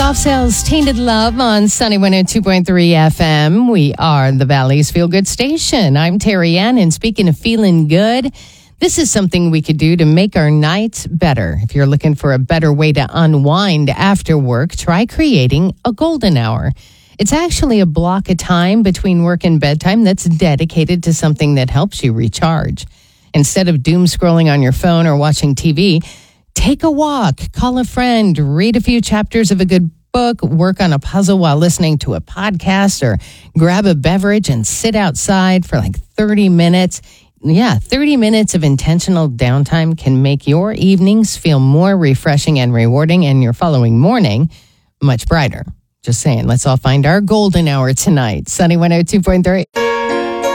Soft Cells, Tainted Love on Sunny 102.3 FM. We are the Valley's Feel Good Station. I'm Terry Ann, and speaking of feeling good, this is something we could do to make our nights better. If you're looking for a better way to unwind after work, try creating a golden hour. It's actually a block of time between work and bedtime that's dedicated to something that helps you recharge. Instead of doom scrolling on your phone or watching TV, take a walk, call a friend, read a few chapters of a good book, work on a puzzle while listening to a podcast, or grab a beverage and sit outside for like 30 minutes. Yeah, 30 minutes of intentional downtime can make your evenings feel more refreshing and rewarding, and your following morning much brighter. Just saying, let's all find our golden hour tonight. Sunny 102.3.